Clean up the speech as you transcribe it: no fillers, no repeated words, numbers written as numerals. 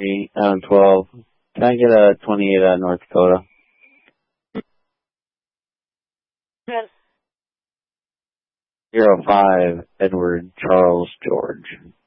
12. Can I get a 28 out of North Dakota? 05 Edward Charles George.